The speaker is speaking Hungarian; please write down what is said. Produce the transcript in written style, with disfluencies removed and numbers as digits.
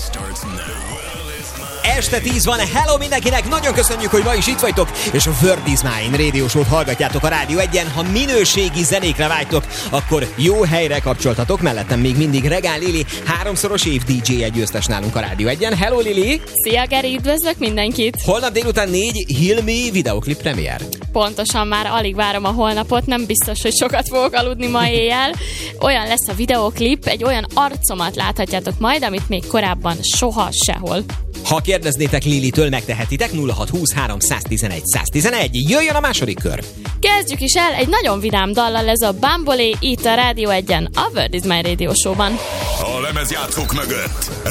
Este 10 van, hello mindenkinek, nagyon köszönjük, hogy ma is itt vagytok, és a Word is Mine Radio Show-t hallgatjátok a Rádió 1-en. Ha minőségi zenékre vágytok, akkor jó helyre kapcsoltatok, mellettem még mindig Regál Lili, 3-szoros év DJ-je győztes nálunk a Rádió 1-en. Hello Lili! Szia Geri, üdvözlök mindenkit! Holnap délután 4 Heal Me videoklip premier. Pontosan, már alig várom a holnapot, nem biztos, hogy sokat fogok aludni ma éjjel. Olyan lesz a videoklip, egy olyan arcomat láthatjátok majd, amit még korábban soha sehol. Ha kérdeznétek Lilitől, megtehetitek 0620 111 111. Jöjjön a második kör! Kezdjük is el egy nagyon vidám dallal, ez a Bambolé itt a Rádió 1-en, a Word is My Radio Show-ban. A lemezjátszók mögött